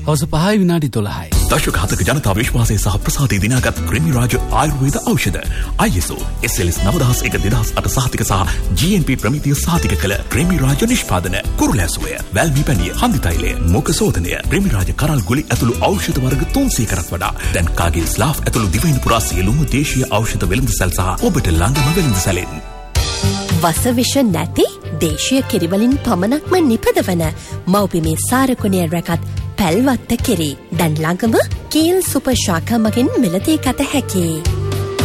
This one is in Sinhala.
හවස 5:12. දශක 7ක ජනතා විශ්වාසය සහ ප්‍රසාදය දිනාගත් ක්‍රිමි රාජ ආයුර්වේද ඖෂධ ISO SLS 9001/2008 සහතික සහ GMP ප්‍රමිතිය සහතික කළ ක්‍රිමි රාජ නිෂ්පාදන කුරුලැසුවය, වැල්මි පැණිය, හන්දි තෛලය, මුඛ සෝදනය, ක්‍රිමි රාජ කරල් ගුලි ඇතුළු ඖෂධ වර්ග 300කටත් වඩා දැන් කාගේ ස්ලාෆ් ඇතුළු දිවයින පුරා සියලුම දේශීය ඖෂධ වෙළඳසැල් සහ ඔබට ළඟම වෙළඳසැලෙන්. වසවිෂ නැති දේශීය කිරිවලින් පමණක්ම නිපදවන මව්බිමේ සාරකුණය රැකත් පැල්වත්ත කිරි දැන් ළඟම කීල් සුපර් ශාඛා මගින් මිලදී ගත හැකියි.